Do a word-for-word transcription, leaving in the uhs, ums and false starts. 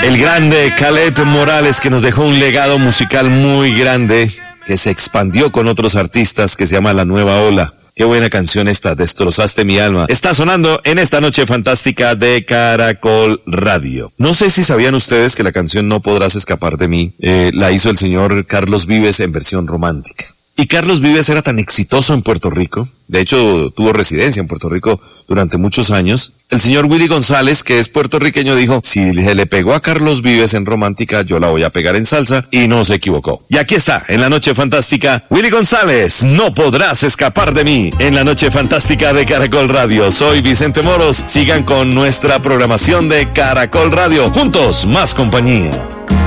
El grande Khaled Morales, que nos dejó un legado musical muy grande, que se expandió con otros artistas, que se llama La Nueva Ola. Qué buena canción esta, Destrozaste mi alma. Está sonando en esta noche fantástica de Caracol Radio. No sé si sabían ustedes que la canción No Podrás Escapar de Mí eh, la hizo el señor Carlos Vives en versión romántica. Y Carlos Vives era tan exitoso en Puerto Rico, de hecho tuvo residencia en Puerto Rico durante muchos años. El señor Willy González, que es puertorriqueño, dijo, si se le pegó a Carlos Vives en romántica, yo la voy a pegar en salsa, y no se equivocó. Y aquí está, en la noche fantástica, Willy González, No Podrás Escapar de Mí, en la noche fantástica de Caracol Radio. Soy Vicente Moros, sigan con nuestra programación de Caracol Radio, juntos, más compañía.